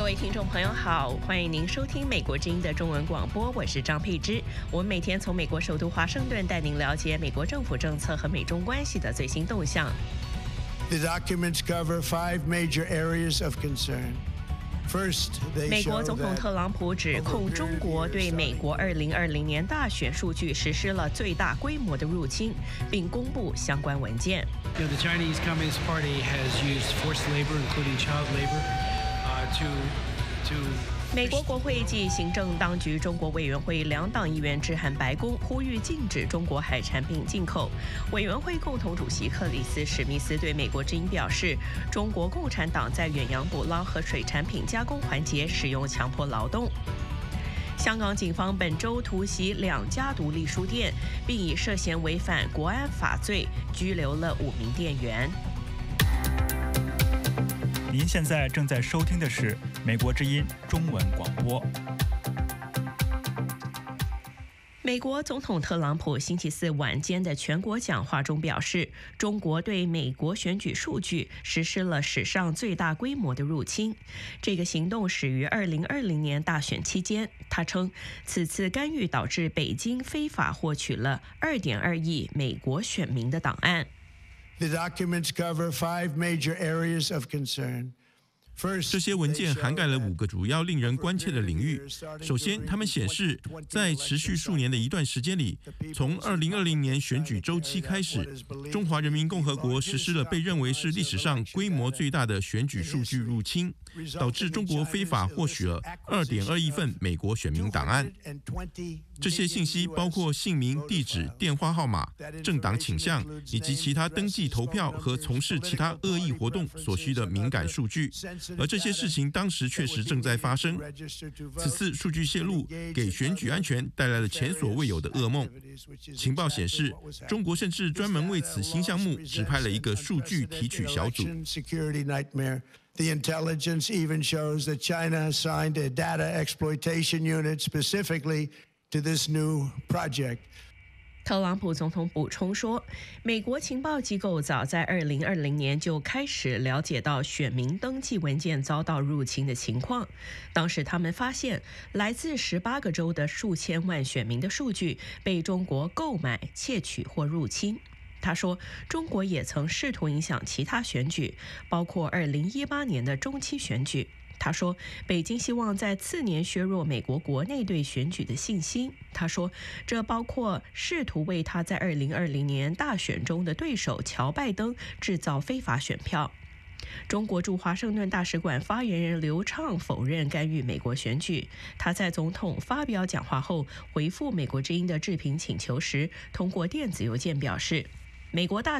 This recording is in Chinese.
位听众朋友好，欢迎您收听美国之音的中文广播，我是张佩芝。我们每天从美国首都华盛顿带您了解美国政府政策和美中关系的最新动向。 The documents cover 5 major areas of concern. 美国总统特朗普指控中国对美国2020年大选数据实施了最大规模的入侵，并公布相关文件。 The Chinese Communist Party has used forced labor, including child labor, to 美国国会及行政当局中国委员会2党议员致函白宫，呼吁禁止中国海产品进口。委员会共同主席克里斯·史密斯对美国之音表示，中国共产党在远洋捕捞和水产品加工环节使用强迫劳动。香港警方本周突袭2家独立书店，并以涉嫌违反国安法罪拘留了5名店员。 您现在正在收听的是美国之音中文广播。 美国总统特朗普星期四晚间的全国讲话中表示，中国对美国选举数据实施了史上最大规模的入侵。这个行动始于2020年大选期间。他称，此次干预导致北京非法获取了2.2亿美国选民的档案。 The documents cover 5 major areas of concern. 这些文件涵盖了5个主要令人关切的领域。首先，它们显示，在持续数年的一段时间里，从2020年选举周期开始，中华人民共和国实施了被认为是历史上规模最大的选举数据入侵，导致中国非法获取了2.2亿份美国选民档案。这些信息包括姓名、地址、电话号码、政党倾向以及其他登记投票和从事其他恶意活动所需的敏感数据。而这些事情当时确实正在发生。此次数据泄露给选举安全带来了前所未有的噩梦。情报显示，中国甚至专门为此新项目指派了一个数据提取小组。 The intelligence even shows that China assigned a data exploitation unit specifically to this new project. 特朗普总统补充说，美国情报机构早在2020年就开始了解到选民登记文件遭到入侵的情况。当时他们发现，来自18个州的数千万选民的数据被中国购买、窃取或入侵。他说，中国也曾试图影响其他选举，包括2018年的中期选举。他说，北京希望在次年削弱美国国内对选举的信心。他说，这包括试图为他在2020年大选中的对手乔拜登制造非法选票。中国驻华盛顿大使馆发言人刘畅否认干预美国选举。他在总统发表讲话后回复美国之音的置评请求时，通过电子邮件表示，美国大